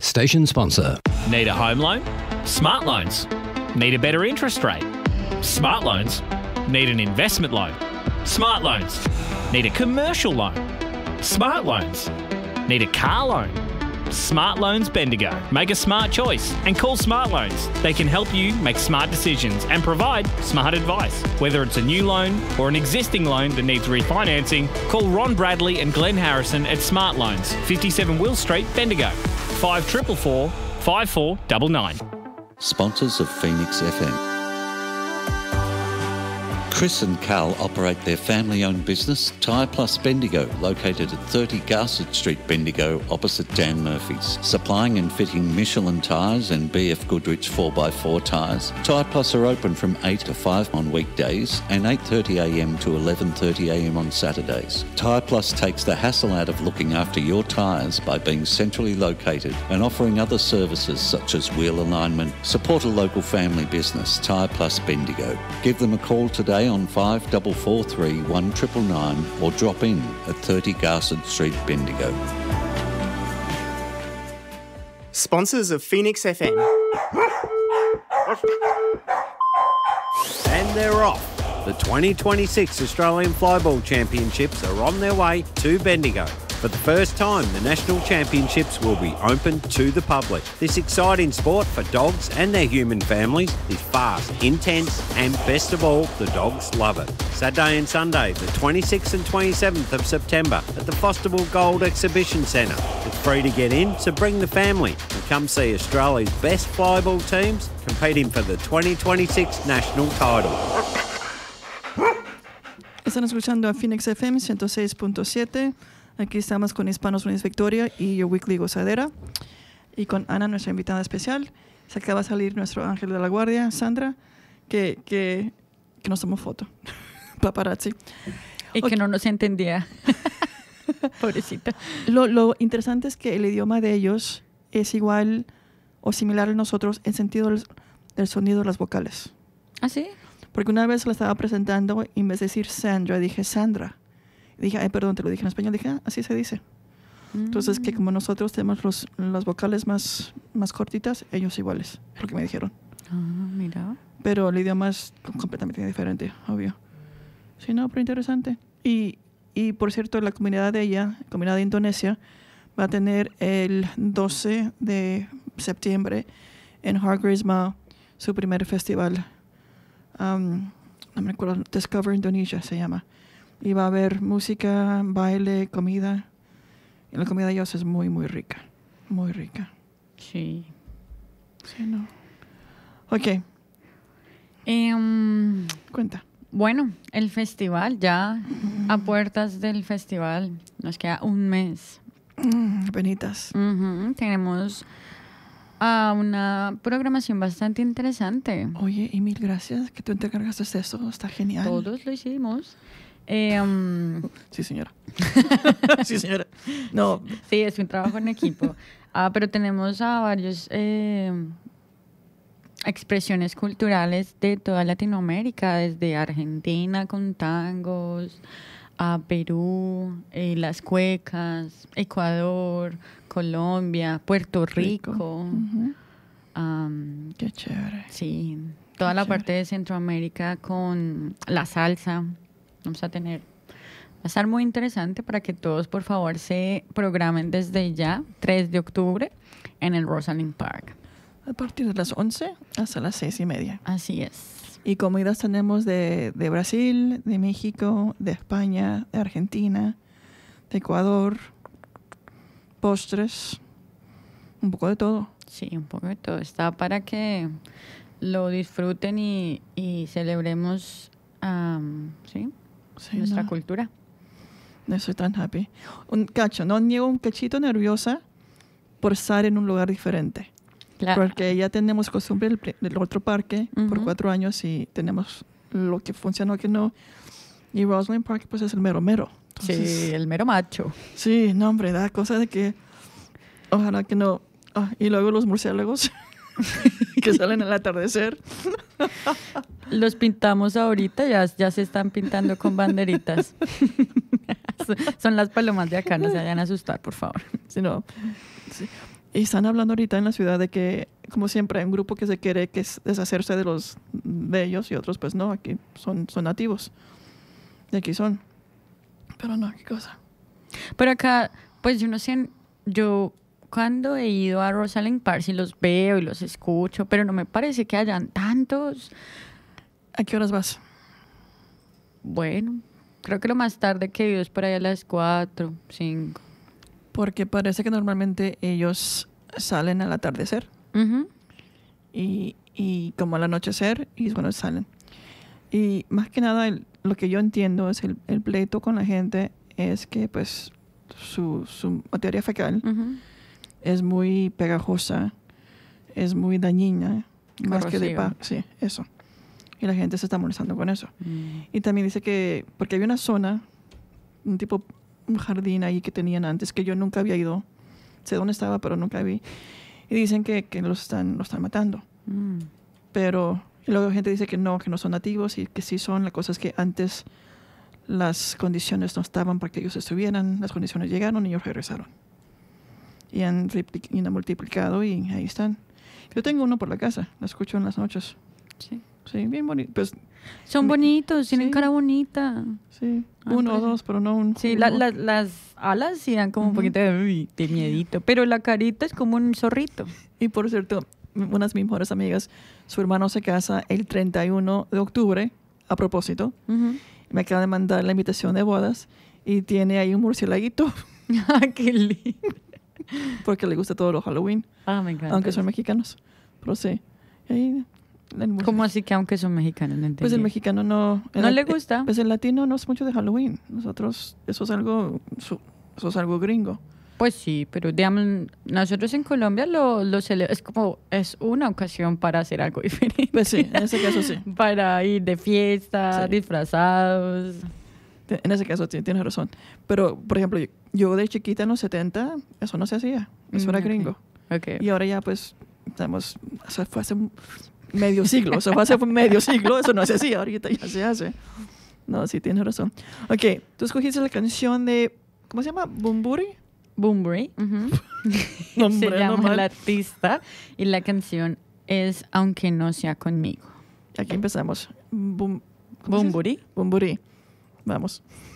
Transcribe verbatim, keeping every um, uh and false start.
station sponsor. Need a home loan? Smart Loans. Need a better interest rate? Smart Loans. Need an investment loan? Smart Loans. Need a commercial loan? Smart Loans. Need a car loan? Smart Loans Bendigo. Make a smart choice and call Smart Loans. They can help you make smart decisions and provide smart advice. Whether it's a new loan or an existing loan that needs refinancing, call Ron Bradley and Glenn Harrison at Smart Loans, fifty-seven Will Street, Bendigo. five four four four, five four nine nine. Sponsors of Phoenix F M. Chris and Carl operate their family-owned business, Tyre Plus Bendigo, located at thirty Garsett Street, Bendigo, opposite Dan Murphy's. Supplying and fitting Michelin tyres and B F Goodrich four by four tyres. Tyre Plus are open from eight to five on weekdays and eight thirty a m to eleven thirty a m on Saturdays. Tyre Plus takes the hassle out of looking after your tyres by being centrally located and offering other services such as wheel alignment. Support a local family business, Tyre Plus Bendigo. Give them a call today on five four four three, one nine nine nine or drop in at thirty Garsett Street, Bendigo. Sponsors of Phoenix F M. And they're off. The twenty twenty-six Australian Flyball Championships are on their way to Bendigo. For the first time, the National Championships will be open to the public. This exciting sport for dogs and their human families is fast, intense, and best of all, the dogs love it. Saturday and Sunday, the twenty-sixth and twenty-seventh of September at the Fosterville Gold Exhibition Centre. It's free to get in, so bring the family and come see Australia's best flyball teams competing for the twenty twenty-six national title. Están escuchando a Phoenix F M ciento seis punto siete. Aquí estamos con Hispanos Unidos Victoria y Your Weekly Gozadera. Y con Ana, nuestra invitada especial. Se acaba de salir nuestro ángel de la guardia, Sandra, que, que, que nos tomó foto. Paparazzi. Y okay. Que no nos entendía. Pobrecita. Lo, lo interesante es que el idioma de ellos es igual o similar a nosotros en sentido del, del sonido de las vocales. ¿Ah, sí? Porque una vez la estaba presentando y en vez de decir Sandra, dije Sandra. Dije, ay, perdón, te lo dije en español. Dije, ah, así se dice. Mm. Entonces, que como nosotros tenemos los, las vocales más, más cortitas, ellos iguales, es lo que me dijeron. Ah, mira. Pero el idioma es completamente diferente, obvio. Sí, no, pero interesante. Y, y por cierto, la comunidad de ella, la comunidad de Indonesia, va a tener el doce de septiembre en Hargreaves Mall su primer festival. Um, no me acuerdo, Discover Indonesia se llama. Y va a haber música, baile, comida. Y la comida de ellos es muy, muy rica. Muy rica. Sí. Sí, no. Ok. Um, Cuenta. Bueno, el festival, ya mm. a puertas del festival, nos queda un mes. Mm, penitas. Uh-huh. Tenemos uh, una programación bastante interesante. Oye, y mil gracias que tú te encargaste de eso. Está genial. Todos lo hicimos. Eh, um, sí, señora. sí, señora. No. Sí, es un trabajo en equipo. Ah, pero tenemos a varios eh, expresiones culturales de toda Latinoamérica, desde Argentina con tangos, a Perú, eh, las cuecas, Ecuador, Colombia, Puerto Rico. Rico. Uh-huh. um, Qué chévere. Sí, toda Qué la chévere. Parte de Centroamérica con la salsa. Vamos a tener, va a estar muy interesante para que todos, por favor, se programen desde ya, tres de octubre, en el Rosalind Park. A partir de las once hasta las seis y media. Así es. Y comidas tenemos de, de Brasil, de México, de España, de Argentina, de Ecuador, postres, un poco de todo. Sí, un poco de todo. Está para que lo disfruten y, y celebremos, um, ¿sí? Sí, nuestra no. cultura. No estoy tan happy. Un cacho, no niego un cachito nerviosa por estar en un lugar diferente. Claro. Porque ya tenemos costumbre del, del otro parque uh-huh. por cuatro años y tenemos lo que funciona, lo que no. Y Rosalind Park pues es el mero mero. Entonces, sí, el mero macho. Sí, no hombre, da cosa de que ojalá que no. Ah, y luego los murciélagos que salen al atardecer. Los pintamos ahorita, ya, ya se están pintando con banderitas. Son las palomas de acá, no se vayan a asustar, por favor. Sí, no. Sí. Y están hablando ahorita en la ciudad de que, como siempre, hay un grupo que se quiere que es deshacerse de los de ellos y otros, pues no, aquí son, son nativos. De aquí son. Pero no, qué cosa. Pero acá, pues yo no sé, yo cuando he ido a Rosalind Park sí los veo y los escucho, pero no me parece que hayan tantos. ¿A qué horas vas? Bueno, creo que lo más tarde que he ido es por ahí a las cuatro, cinco. Porque parece que normalmente ellos salen al atardecer Uh-huh. y, y como al anochecer y bueno, salen. Y más que nada el- lo que yo entiendo es el, el pleito con la gente es que pues su, su materia fecal Uh-huh. es muy pegajosa, es muy dañina, más que de Corrosiva. pa sí, eso. Y la gente se está molestando con eso. Mm. Y también dice que, porque había una zona, un tipo, un jardín ahí que tenían antes, que yo nunca había ido. Sé dónde estaba, pero nunca vi. Y dicen que, que los están, los están matando. Mm. Pero y luego gente dice que no, que no son nativos y que sí son. La cosa es que antes las condiciones no estaban para que ellos estuvieran. Las condiciones llegaron y ellos regresaron. Y han, repli- y han multiplicado y ahí están. Yo tengo uno por la casa, la escucho en las noches. Sí. Sí, bien bonito. Pues, Son bonitos, tienen Sí. cara bonita. sí, Ah, uno o pues. dos, pero no un... Sí, la- uno. la- las alas sí dan como un Ujú. poquito de, uy, de miedito, pero la carita es como un zorrito. Y por cierto, unas de mis mejores amigas, su hermano se casa el treinta y uno de octubre, a propósito. Ujú. Me acaba de mandar la invitación de bodas y tiene ahí un murcielaguito Ah, qué lindo. porque le gusta todo lo Halloween, Ah, me encanta. aunque son mexicanos. Pero sí. Y ahí, el murci- ¿Cómo así que aunque son mexicanos? No Pues el entendí. mexicano no... el ¿No lat- le gusta? Pues el latino no es mucho de Halloween. Nosotros, eso es algo, su- eso es algo gringo. Pues sí, pero digamos, nosotros en Colombia lo, lo cele- es como, es una ocasión para hacer algo diferente. Pues sí, en ese caso sí. Para ir de fiesta, Sí. disfrazados. Te- En ese caso sí, tienes razón. Pero, por ejemplo, yo, yo de chiquita en los setenta, eso no se hacía. Eso Mm, era ok. gringo. Ok. Y ahora ya, pues, estamos... Eso fue hace un medio siglo. Eso fue hace medio siglo. Eso no se hacía. Ahorita ya se hace. No, sí, tienes razón. Ok, tú escogiste la canción de... ¿Cómo se llama? ¿Bumburi? Boombury. ujú. Nombre Se llama normal. el artista y la canción es Aunque no sea conmigo. Aquí empezamos. Bum, ¿cómo se dice? Bumburi. Bumburi. Vamos.